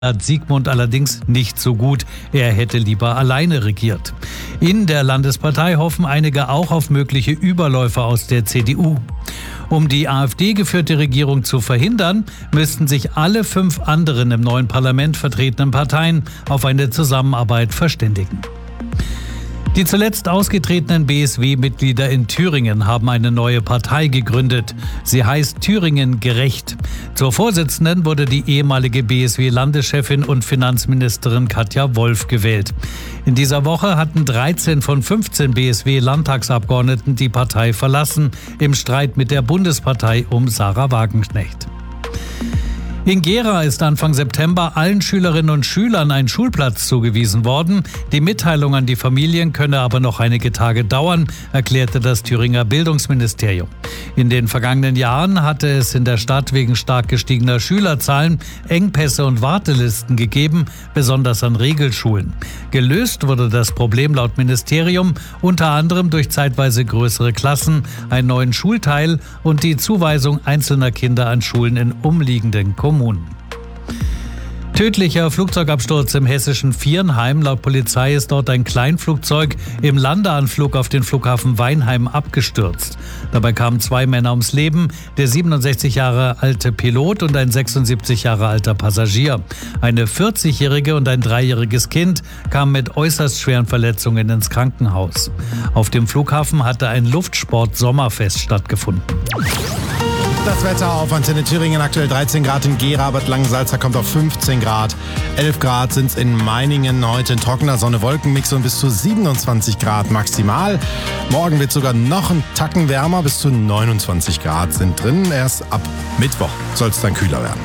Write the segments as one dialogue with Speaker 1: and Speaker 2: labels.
Speaker 1: Sigmund allerdings nicht so gut. Er hätte lieber alleine regiert. In der Landespartei hoffen einige auch auf mögliche Überläufer aus der CDU. Um die AfD-geführte Regierung zu verhindern, müssten sich alle 5 anderen im neuen Parlament vertretenen Parteien auf eine Zusammenarbeit verständigen. Die zuletzt ausgetretenen BSW-Mitglieder in Thüringen haben eine neue Partei gegründet. Sie heißt Thüringen gerecht. Zur Vorsitzenden wurde die ehemalige BSW-Landeschefin und Finanzministerin Katja Wolf gewählt. In dieser Woche hatten 13 von 15 BSW-Landtagsabgeordneten die Partei verlassen, im Streit mit der Bundespartei um Sarah Wagenknecht. In Gera ist Anfang September allen Schülerinnen und Schülern ein Schulplatz zugewiesen worden. Die Mitteilung an die Familien könne aber noch einige Tage dauern, erklärte das Thüringer Bildungsministerium. In den vergangenen Jahren hatte es in der Stadt wegen stark gestiegener Schülerzahlen Engpässe und Wartelisten gegeben, besonders an Regelschulen. Gelöst wurde das Problem laut Ministerium unter anderem durch zeitweise größere Klassen, einen neuen Schulteil und die Zuweisung einzelner Kinder an Schulen in umliegenden Kommunen. Tödlicher Flugzeugabsturz im hessischen Viernheim. Laut Polizei ist dort ein Kleinflugzeug im Landeanflug auf den Flughafen Weinheim abgestürzt. Dabei kamen 2 Männer ums Leben, der 67 Jahre alte Pilot und ein 76 Jahre alter Passagier. Eine 40-jährige und ein 3-jähriges Kind kamen mit äußerst schweren Verletzungen ins Krankenhaus. Auf dem Flughafen hatte ein Luftsport-Sommerfest stattgefunden.
Speaker 2: Das Wetter auf Antenne Thüringen, aktuell 13 Grad in Gera, Bad Langensalza kommt auf 15 Grad. 11 Grad sind es in Meiningen, heute ein trockener Sonne-Wolken-Mix und bis zu 27 Grad maximal. Morgen wird sogar noch ein Tacken wärmer, bis zu 29 Grad sind drin. Erst ab Mittwoch soll es dann kühler werden.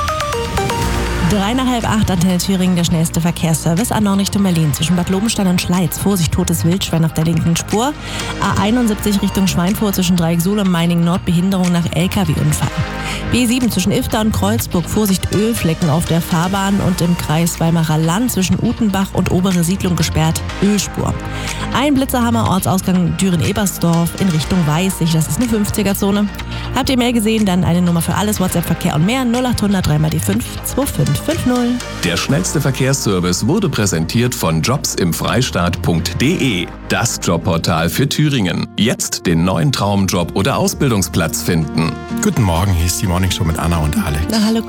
Speaker 3: 7:45 Antenne Thüringen, der schnellste Verkehrsservice. A9 Richtung Berlin zwischen Bad Lobenstein und Schleiz. Vorsicht, totes Wildschwein auf der linken Spur. A71 Richtung Schweinfurt zwischen Dreieck Suhl und Meiningen Nord, Behinderung nach LKW-Unfall. B7 zwischen Ifter und Kreuzburg. Vorsicht, Ölflecken auf der Fahrbahn und im Kreis Weimarer Land zwischen Utenbach und Obere Siedlung gesperrt. Ölspur. Ein Blitzerhammer, Ortsausgang Düren-Ebersdorf in Richtung Weißig. Das ist eine 50er-Zone. Habt ihr mehr gesehen? Dann eine Nummer für alles, WhatsApp-Verkehr und mehr. 0800 3x5 2550.
Speaker 4: Der schnellste Verkehrsservice wurde präsentiert von jobsimfreistaat.de. Das Jobportal für Thüringen. Jetzt den neuen Traumjob oder Ausbildungsplatz finden.
Speaker 2: Guten Morgen, hier ist die Morningshow mit Anna und Alex.
Speaker 3: Na, hallo.